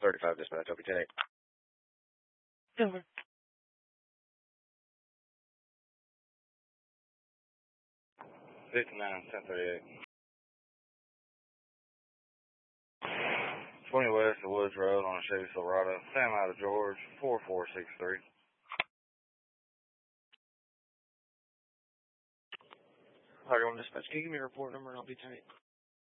35 dispatch. I'll be 10-8. Over. 59, 1038. 20 west of Woods Road on a Chevy Silverado. Sam out of George, 4463. Target 1 dispatch. Can you give me a report number and I'll be 10-8?